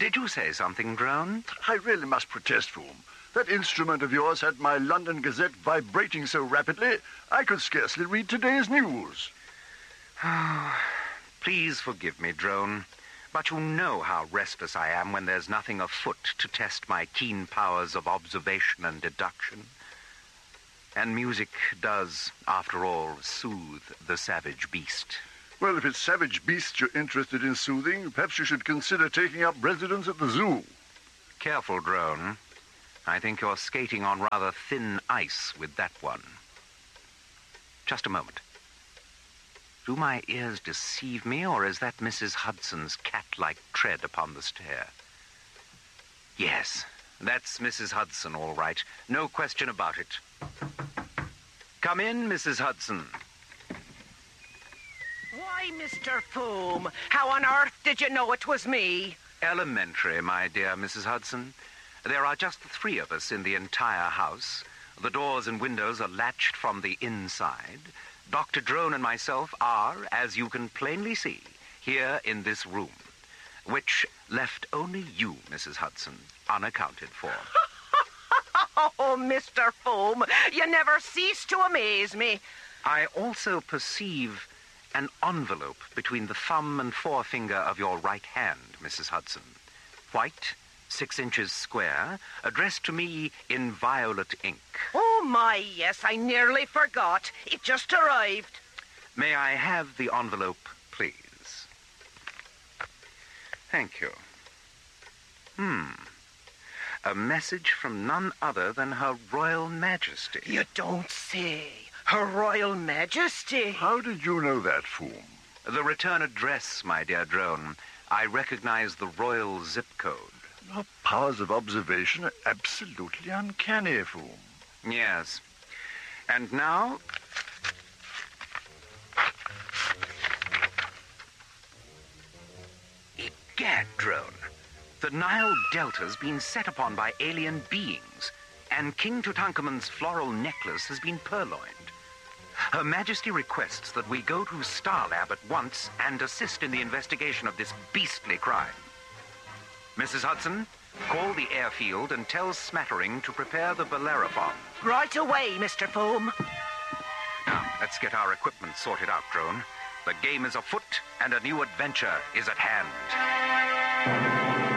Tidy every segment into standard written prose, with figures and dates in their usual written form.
Did you say something, Drone? I really must protest, Foom. That instrument of yours had my London Gazette vibrating so rapidly, I could scarcely read today's news. Please forgive me, Drone, but you know how restless I am when there's nothing afoot to test my keen powers of observation and deduction. And music does, after all, soothe the savage beast. Well, if it's savage beasts you're interested in soothing, perhaps you should consider taking up residence at the zoo. Careful, Drone. I think you're skating on rather thin ice with that one. Just a moment. Do my ears deceive me, or is that Mrs. Hudson's cat-like tread upon the stair? Yes, that's Mrs. Hudson, all right. No question about it. Come in, Mrs. Hudson. Why, Mr. Foom, how on earth did you know it was me? Elementary, my dear Mrs. Hudson. There are just the three of us in the entire house. The doors and windows are latched from the inside. Dr. Drone and myself are, as you can plainly see, here in this room, which left only you, Mrs. Hudson, unaccounted for. Oh, Mr. Foom, you never cease to amaze me. I also perceive an envelope between the thumb and forefinger of your right hand, Mrs. Hudson. White, 6 inches square, addressed to me in violet ink. Oh, my, yes, I nearly forgot. It just arrived. May I have the envelope, please? Thank you. A message from none other than Her Royal Majesty. You don't say. Her Royal Majesty. How did you know that, Foom? The return address, my dear Drone. I recognize the royal zip code. Your powers of observation are absolutely uncanny, Foom. Yes. And now... Egad, Drone. The Nile Delta's been set upon by alien beings, and King Tutankhamun's floral necklace has been purloined. Her Majesty requests that we go to Starlab at once and assist in the investigation of this beastly crime. Mrs. Hudson, call the airfield and tell Smattering to prepare the Bellerophon. Right away, Mr. Foom. Now, let's get our equipment sorted out, Drone. The game is afoot, and a new adventure is at hand.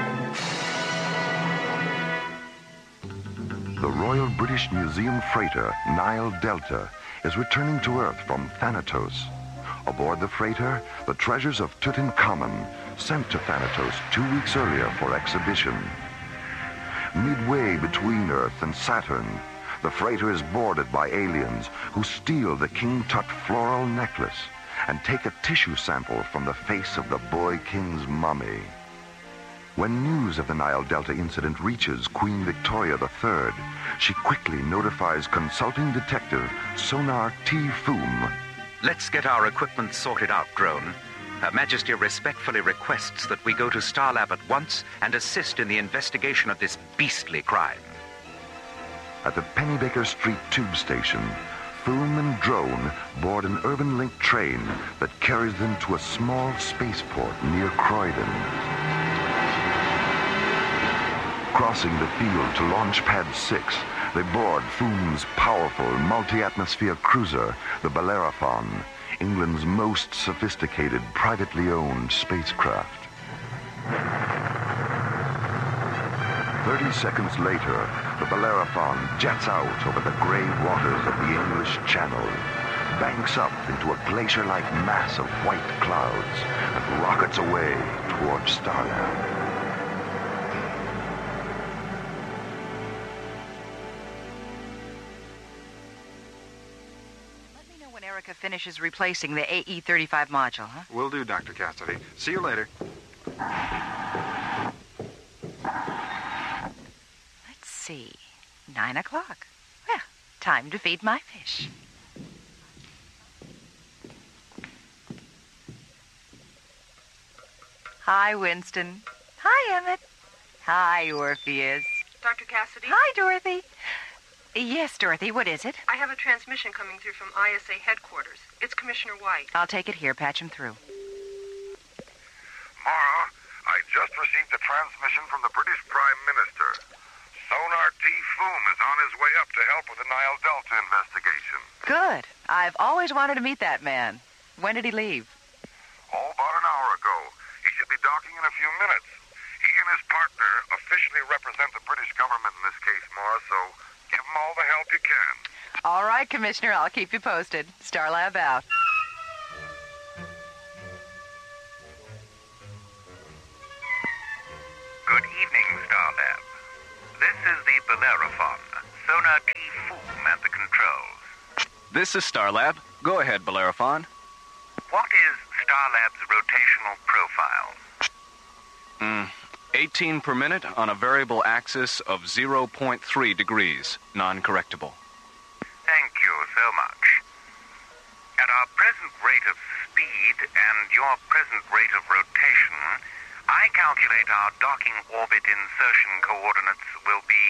The Royal British Museum freighter Nile Delta is returning to Earth from Thanatos. Aboard the freighter, the treasures of Tutankhamun, sent to Thanatos 2 weeks earlier for exhibition. Midway between Earth and Saturn, the freighter is boarded by aliens who steal the King Tut floral necklace and take a tissue sample from the face of the boy king's mummy. When news of the Nile Delta incident reaches Queen Victoria III, she quickly notifies consulting detective Sonar T. Foom. Let's get our equipment sorted out, Drone. Her Majesty respectfully requests that we go to Starlab at once and assist in the investigation of this beastly crime. At the Pennybaker Street tube station, Foom and Drone board an urban link train that carries them to a small spaceport near Croydon. Crossing the field to Launch Pad 6, they board Foom's powerful multi-atmosphere cruiser, the Bellerophon, England's most sophisticated privately owned spacecraft. 30 seconds later, the Bellerophon jets out over the gray waters of the English Channel, banks up into a glacier-like mass of white clouds, and rockets away towards Starlab. Erica finishes replacing the AE-35 module, huh? Will do, Dr. Cassidy. See you later. Let's see. 9 o'clock. Well, time to feed my fish. Hi, Winston. Hi, Emmett. Hi, Orpheus. Dr. Cassidy? Hi, Dorothy. Yes, Dorothy, what is it? I have a transmission coming through from ISA headquarters. It's Commissioner White. I'll take it here. Patch him through. Mara, I just received the transmission transmission from the British Prime Minister. Sonar T. Foom is on his way up to help with the Nile Delta investigation. Good. I've always wanted to meet that man. When did he leave? Oh, about an hour ago. He should be docking in a few minutes. He and his partner officially represent the British government in this case, Maura, so give them all the help you can. All right, Commissioner, I'll keep you posted. Starlab out. Good evening, Starlab. This is the Bellerophon. Sonar T. Foom at the controls. This is Starlab. Go ahead, Bellerophon. What is Starlab's rotational profile? 18 per minute on a variable axis of 0.3 degrees, non-correctable. Thank you so much. At our present rate of speed and your present rate of rotation, I calculate our docking orbit insertion coordinates will be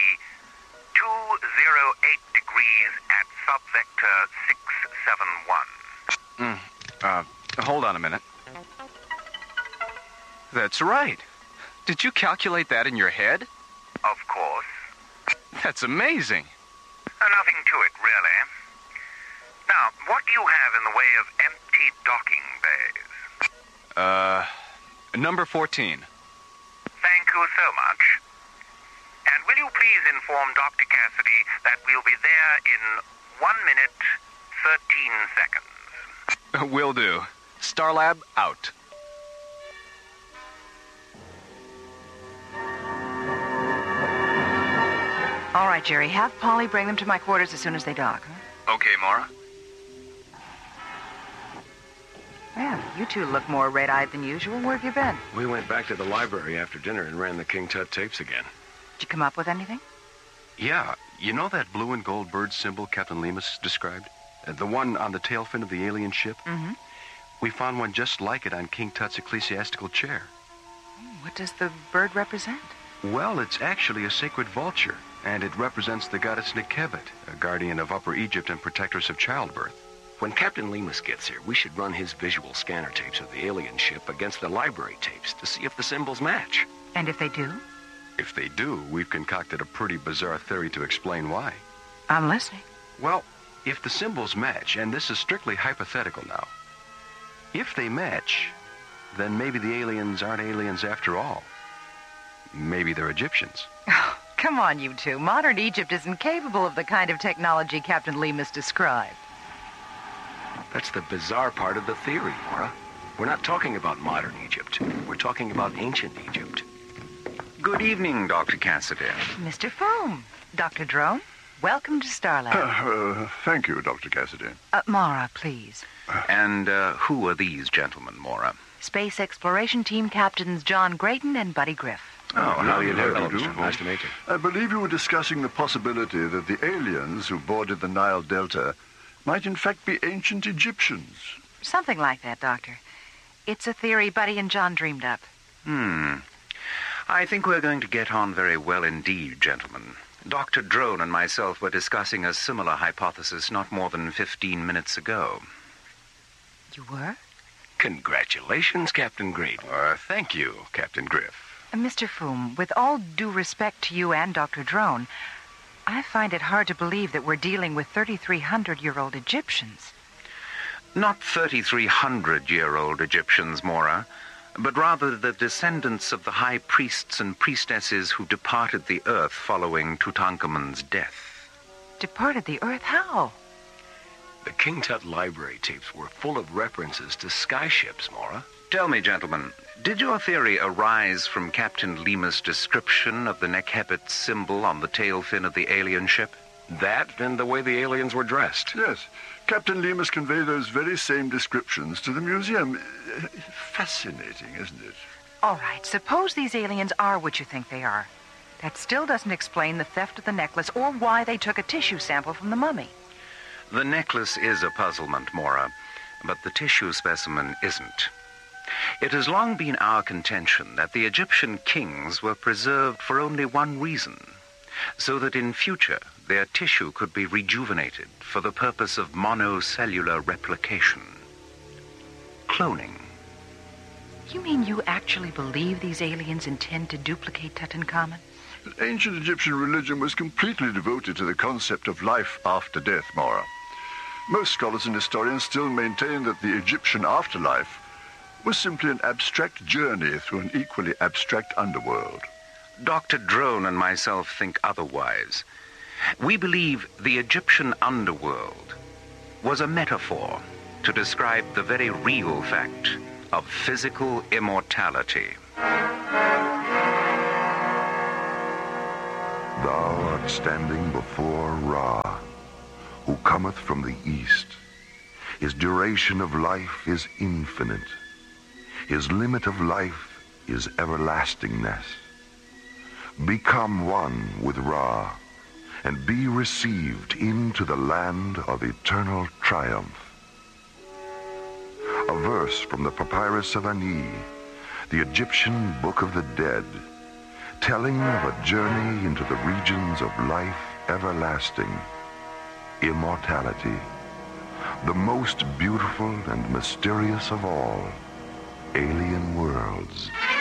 208 degrees at subvector 671. Hold on a minute. That's right. Did you calculate that in your head? Of course. That's amazing. Nothing to it, really. Now, what do you have in the way of empty docking bays? Number 14. Thank you so much. And will you please inform Dr. Cassidy that we'll be there in 1 minute, 13 seconds? Will do. Starlab out. All right, Jerry, have Polly bring them to my quarters as soon as they dock. Huh? Okay, Maura. Well, you two look more red-eyed than usual. Where have you been? We went back to the library after dinner and ran the King Tut tapes again. Did you come up with anything? Yeah, you know that blue and gold bird symbol Captain Lemus described? The one on the tail fin of the alien ship? Mm-hmm. We found one just like it on King Tut's ecclesiastical chair. What does the bird represent? Well, it's actually a sacred vulture, and it represents the goddess Nekebet, a guardian of Upper Egypt and protectress of childbirth. When Captain Lemus gets here, we should run his visual scanner tapes of the alien ship against the library tapes to see if the symbols match. And if they do? If they do, we've concocted a pretty bizarre theory to explain why. I'm listening. Well, if the symbols match, and this is strictly hypothetical now, if they match, then maybe the aliens aren't aliens after all. Maybe they're Egyptians. Oh, come on, you two. Modern Egypt isn't capable of the kind of technology Captain Lemus described. That's the bizarre part of the theory, Maura. We're not talking about modern Egypt. We're talking about ancient Egypt. Good evening, Dr. Cassidy. Mr. Foom. Dr. Drone, welcome to Starlab. Thank you, Dr. Cassidy. Mara, please. And who are these gentlemen, Maura? Space Exploration Team Captains John Grayton and Buddy Griff. Oh, how do you do? do. Nice to meet you. I believe you were discussing the possibility that the aliens who boarded the Nile Delta might in fact be ancient Egyptians. Something like that, Doctor. It's a theory Buddy and John dreamed up. I think we're going to get on very well indeed, gentlemen. Dr. Drone and myself were discussing a similar hypothesis not more than 15 minutes ago. You were? Congratulations, Captain Grayton. Thank you, Captain Griff. Mr. Foom, with all due respect to you and Dr. Drone, I find it hard to believe that we're dealing with 3,300-year-old Egyptians. Not 3,300-year-old Egyptians, Maura, but rather the descendants of the high priests and priestesses who departed the earth following Tutankhamun's death. Departed the earth? How? The King Tut library tapes were full of references to skyships, Maura. Tell me, gentlemen, did your theory arise from Captain Lemus' description of the Nekebet symbol on the tail fin of the alien ship? That and the way the aliens were dressed. Yes. Captain Lemus conveyed those very same descriptions to the museum. Fascinating, isn't it? All right, suppose these aliens are what you think they are. That still doesn't explain the theft of the necklace or why they took a tissue sample from the mummy. The necklace is a puzzlement, Maura, but the tissue specimen isn't. It has long been our contention that the Egyptian kings were preserved for only one reason, so that in future their tissue could be rejuvenated for the purpose of monocellular replication. Cloning. You mean you actually believe these aliens intend to duplicate Tutankhamun? Ancient Egyptian religion was completely devoted to the concept of life after death, Mara. Most scholars and historians still maintain that the Egyptian afterlife was simply an abstract journey through an equally abstract underworld. Dr. Drone and myself think otherwise. We believe the Egyptian underworld was a metaphor to describe the very real fact of physical immortality. Thou art standing before Ra, who cometh from the east. His duration of life is infinite. His limit of life is everlastingness. Become one with Ra, and be received into the land of eternal triumph. A verse from the Papyrus of Ani, the Egyptian Book of the Dead, telling of a journey into the regions of life everlasting, immortality, the most beautiful and mysterious of all alien worlds.